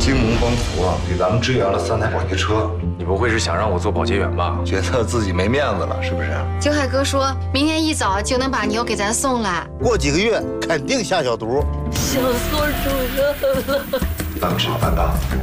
京蒙帮扶啊，给咱们支援了3台保洁车。 你不会是想让我做保洁员吧？ 觉得自己没面子了，是不是？ 景海哥说明天一早就能把牛给咱送来， 过几个月肯定下小毒。 想做主人了。 半吃半吧。